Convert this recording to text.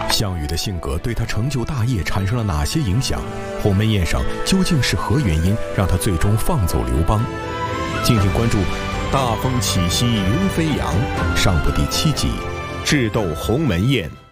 项羽的性格对他成就大业产生了哪些影响？鸿门宴上究竟是何原因让他最终放走刘邦？敬请关注《大风起兮云飞扬》上部第7集《智斗鸿门宴》。